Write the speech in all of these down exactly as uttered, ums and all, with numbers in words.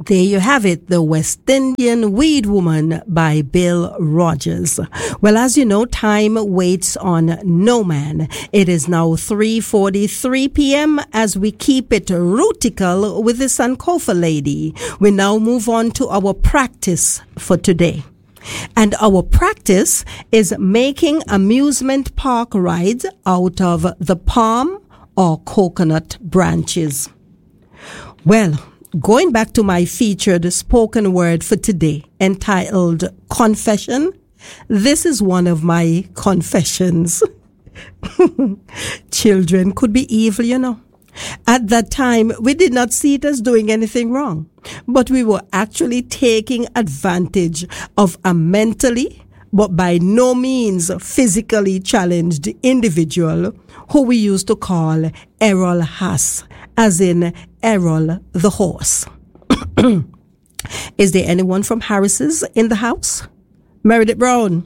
There you have it, The West Indian Weed Woman by Bill Rogers. Well, as you know, time waits on no man. It is now three forty-three p.m. as we keep it rootical with the Sankofa lady. We now move on to our practice for today. And our practice is making amusement park rides out of the palm or coconut branches. Well, going back to my featured spoken word for today, entitled Confession, this is one of my confessions. Children could be evil, you know. At that time, we did not see it as doing anything wrong, but we were actually taking advantage of a mentally, but by no means physically challenged individual who we used to call Errol Haas, as in Errol the horse. Is there anyone from Harris's in the house? Meredith Brown.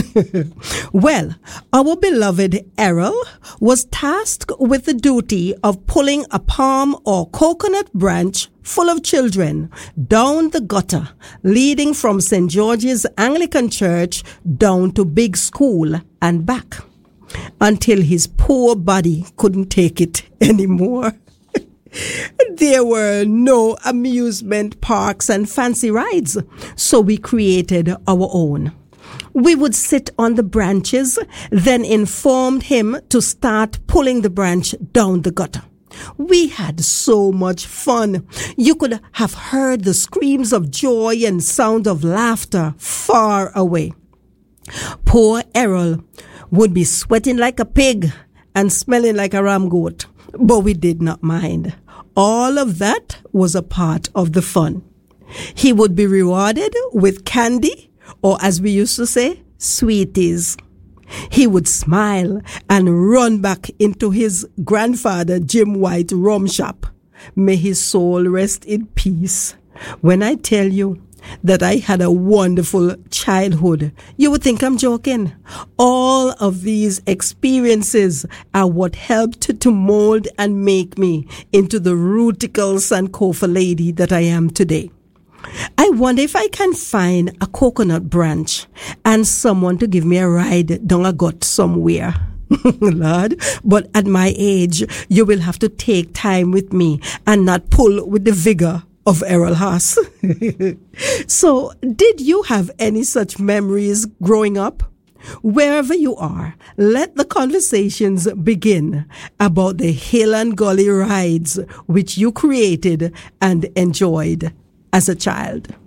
Well, our beloved Errol was tasked with the duty of pulling a palm or coconut branch full of children down the gutter leading from Saint George's Anglican Church down to Big School and back, until his poor body couldn't take it anymore. There were no amusement parks and fancy rides, so we created our own. We would sit on the branches, then informed him to start pulling the branch down the gutter. We had so much fun. You could have heard the screams of joy and sound of laughter far away. Poor Errol would be sweating like a pig and smelling like a ram goat, but we did not mind. All of that was a part of the fun. He would be rewarded with candy, or as we used to say, sweeties. He would smile and run back into his grandfather Jim White rum shop. May his soul rest in peace. When I tell you that I had a wonderful childhood, you would think I'm joking. All of these experiences are what helped to mold and make me into the rootical Sankofa lady that I am today. I wonder if I can find a coconut branch and someone to give me a ride down a gut somewhere. Lord, but at my age, you will have to take time with me and not pull with the vigor of Errol Haas. So, did you have any such memories growing up? Wherever you are, let the conversations begin about the hill and gully rides which you created and enjoyed as a child.